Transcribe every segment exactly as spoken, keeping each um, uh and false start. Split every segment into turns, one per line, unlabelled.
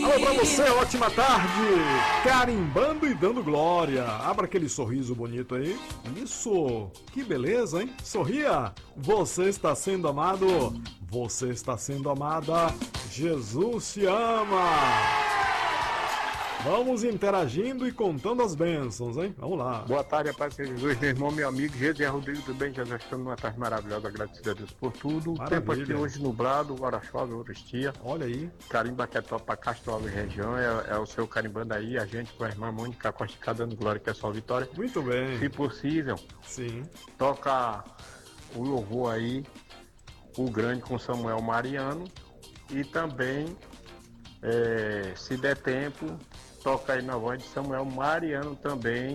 Alô pra você, ótima tarde! Carimbando e dando glória. Abra aquele sorriso bonito aí. Isso, que beleza, hein? Sorria! Você está sendo amado. Você está sendo amada. Jesus te ama. Vamos interagindo e contando as bênçãos, hein? Vamos lá.
Boa tarde, Paz de Jesus, meu irmão, meu amigo, Gesiel Rodrigues, tudo bem? Já estamos numa tarde maravilhosa, agradecido a Deus por tudo. O tempo aqui hoje nublado, agora chove, agora estia.
Olha aí.
Carimba que é top pra Castro Alves região, é, é o seu carimbando aí, a gente com a irmã Mônica Costa cá dando glória, que é só vitória.
Muito bem.
Se possível,
sim,
toca o louvor aí, o grande com Samuel Mariano, e também, é, se der tempo, toca aí na voz de Samuel Mariano também,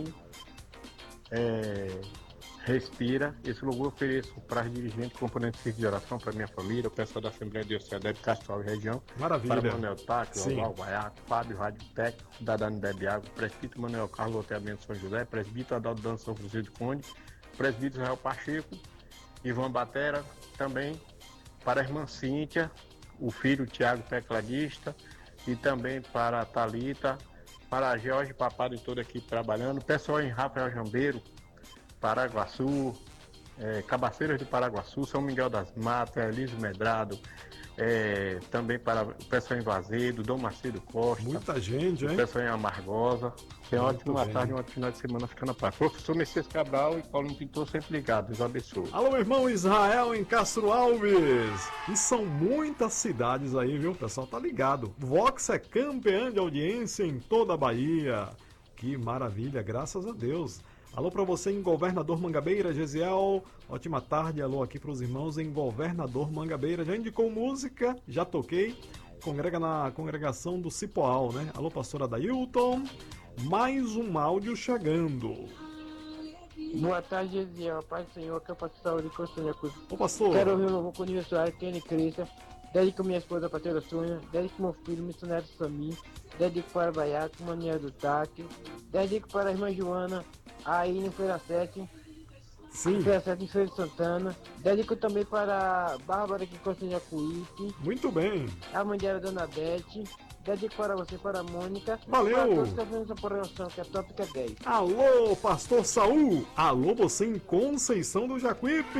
é, Respira. Esse louvor eu ofereço para as dirigentes, componentes de oração, para minha família, o pessoal da Assembleia Diocesana de Castro Alves região.
Maravilha.
Para Manuel Taque, Oval Baiaco, Fábio Rádio Técnico, Dadane Bebiago, Presbítero Manuel Carlos Loteamento São José, Presbítero Adalto Dan São Francisco de Conde, Presbítero Israel Pacheco, Ivan Batera, também para a irmã Cíntia, o filho Tiago Tecladista, e também para a Thalita, para a Jorge Papado e toda a equipe trabalhando, pessoal em Rafael Jambeiro, Paraguaçu, é, Cabaceiras de Paraguaçu, São Miguel das Matas, Elísio Medrado, é, também para o pessoal em Vazedo, Dom Macedo Costa.
Muita gente, hein?
O pessoal em Amargosa. Tem uma ótima tarde, uma final de semana ficando na paz. Professor Messias Cabral e Paulo Pintor sempre ligado, Deus abençoe.
Alô, meu irmão Israel em Castro Alves. E são muitas cidades aí, viu? O pessoal tá ligado. Vox é campeã de audiência em toda a Bahia. Que maravilha, graças a Deus. Alô pra você em Governador Mangabeira, Gesiel. Ótima tarde, alô aqui pros irmãos em Governador Mangabeira. Já indicou música, já toquei. Congrega na congregação do Cipoal, né? Alô, pastora Dailton. Mais um áudio chegando.
Boa tarde, Gesiel. Paz do Senhor, que eu passo saúde com o Senhor.
Ô, pastor.
Quero ouvir o louvor com o aniversário, Kenny Crista. Dedico minha esposa Patrícia Sônia. Dedico meu filho, missionário Sami. Dedico para Baiaco, Manuel do Taque. Dedico para a irmã Joana, aí em Feira sete.
Sim.
Feira sete em Feira de Santana. Dedico também para a Bárbara que gosta de Jacuípe.
Muito bem.
A mãe dela, Dona Bete. Dedico para você, para a Mônica.
Valeu.
Para todos que estão essa programação, que é top, que é dez.
Alô, pastor Saul. Alô, você em Conceição do Jacuípe.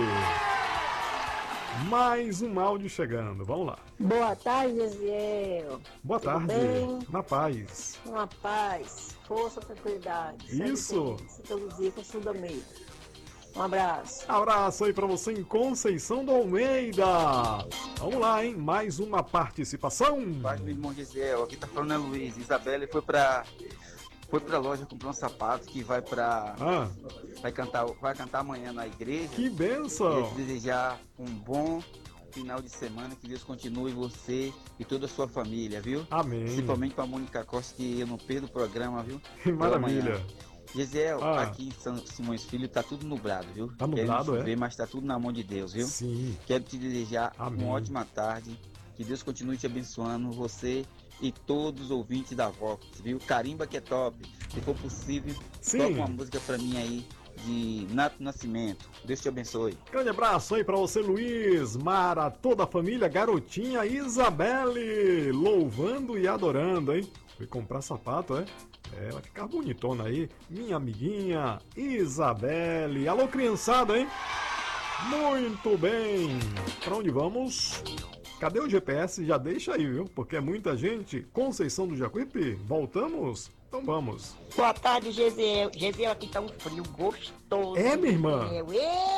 Mais um áudio chegando, vamos lá.
Boa tarde, Gesiel.
Boa
Tudo
tarde,
bem?
na paz.
Uma paz, força, tranquilidade.
Isso.
Todos os dias com o meio. Um abraço.
Abraço aí pra você em Conceição do Almeida. Vamos lá, hein? Mais uma participação.
Paz, meu irmão Gesiel, aqui tá falando é Luiz. Isabelle foi pra... Foi pra loja comprar um sapato que vai pra...
Ah.
Vai cantar, vai cantar amanhã na igreja.
Que bênção!
Queria te desejar um bom final de semana, que Deus continue você e toda a sua família, viu?
Amém.
Principalmente pra Mônica Costa, que eu não perdo o programa, viu?
Que maravilha.
Gesiel,
ah.
aqui em São Simões Filho tá tudo nublado, viu?
Tá nublado,
chover,
é?
Mas tá tudo na mão de Deus, viu?
Sim.
Quero te desejar
Amém.
uma ótima tarde, que Deus continue te abençoando, você e todos os ouvintes da Vox, viu? Carimba que é top. Se for possível,
Sim.
toca uma música pra mim aí de Nato Nascimento. Deus te abençoe.
Grande abraço aí pra você, Luiz, Mara, toda a família, garotinha Isabelle, louvando e adorando, hein? Fui comprar sapato, é? É, ela ficar bonitona aí. Minha amiguinha Isabelle. Alô, criançada, hein? Muito bem. Pra onde vamos? Cadê o G P S? Já deixa aí, viu? Porque é muita gente. Conceição do Jacuípe, voltamos? Então vamos.
Boa tarde, Gesiel. Gesiel, aqui tá um frio gostoso.
É, minha irmã?
Gesiel.